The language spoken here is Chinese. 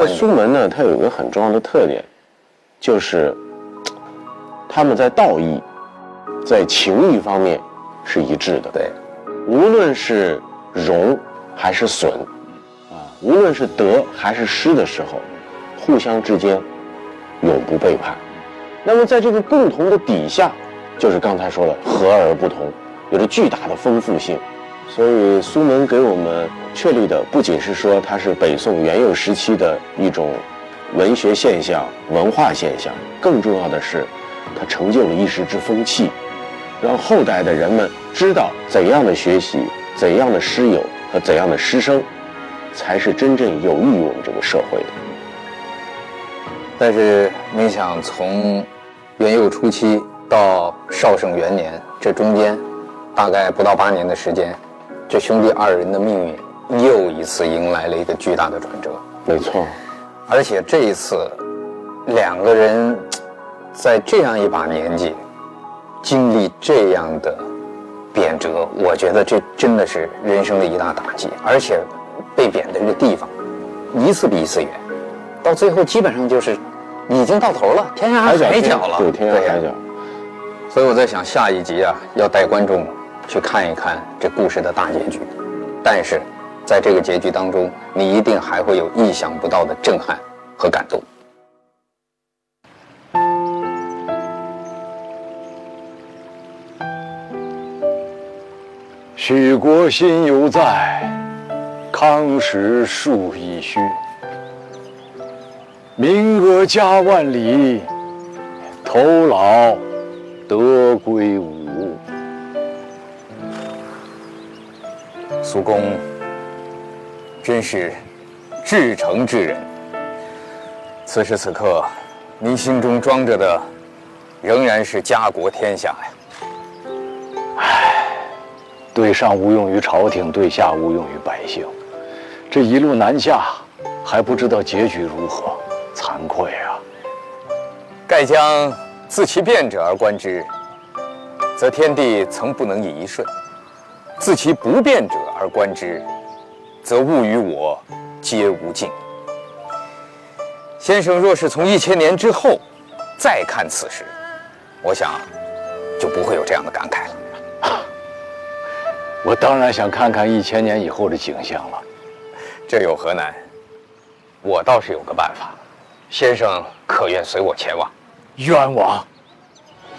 个苏门呢，它有一个很重要的特点，就是他们在道义、在情义方面是一致的。 对， 无论是荣还是损，无论是得还是失的时候，互相之间永不背叛。那么在这个共同的底下，就是刚才说的和而不同，有着巨大的丰富性。所以苏门给我们确立的不仅是说它是北宋元佑时期的一种文学现象、文化现象，更重要的是它成就了一时之风气，让后代的人们知道怎样的学习、怎样的师友和怎样的师生才是真正有益于我们这个社会的。 但是你想，从元佑初期到绍圣元年，这中间大概不到8年的时间，这兄弟二人的命运又一次迎来了一个巨大的转折。 没错， 而且这一次两个人在这样一把年纪经历这样的贬谪，我觉得这真的是人生的一大打击。而且被贬的这个地方一次比一次远，到最后基本上就是已经到头了，天涯海角了。 对，天涯海角。 所以我在想，下一集啊，要带观众去看一看这故事的大结局。但是在这个结局当中，你一定还会有意想不到的震撼和感动。 许国新犹在，康时数已虚。名额家万里，头老得归伍。 苏公真是至诚之人。此时此刻，您心中装着的仍然是家国天下呀。 对上无用于朝廷，对下无用于百姓。这一路南下，还不知道结局如何，惭愧啊！ 盖将自其变者而观之，则天地曾不能以一瞬；自其不变者而观之，则物与我皆无尽。先生若是从1000年之后再看此时，我想就不会有这样的感慨了。 我当然想看看1000年以后的景象了。 这有何难？我倒是有个办法，先生可愿随我前往？ 冤枉！